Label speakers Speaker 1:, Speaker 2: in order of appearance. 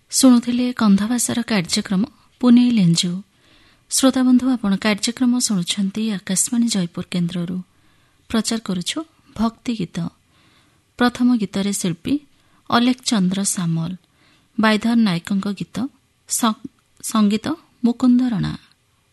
Speaker 1: ଶୁଣୁଥିଲେ କନ୍ଧଭାଷାର କାର୍ଯ୍ୟକ୍ରମ ପୁନେଇ ଲେଞ୍ଜୁ। ଶ୍ରୋତାବନ୍ଧୁ, ଆପଣ କାର୍ଯ୍ୟକ୍ରମ ଶୁଣୁଛନ୍ତି ଆକାଶବାଣୀ ଜୟପୁର କେନ୍ଦ୍ରରୁ। ପ୍ରଚାର କରୁଛୁ ଭକ୍ତି ଗୀତ। ପ୍ରଥମ ଗୀତରେ ଶିଳ୍ପୀ ଅଲେଖ ଚନ୍ଦ୍ର ସାମଲ, ବାଇଧର ନାୟକଙ୍କ ଗୀତ, ସଙ୍ଗୀତ ମୁକୁନ୍ଦ ରଣା।